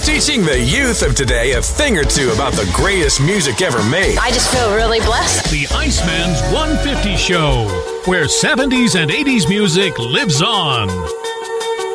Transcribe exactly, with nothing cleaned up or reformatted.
Teaching the youth of today a thing or two about the greatest music ever made. I just feel really blessed. The Iceman's one fifty Show, where seventies and eighties music lives on.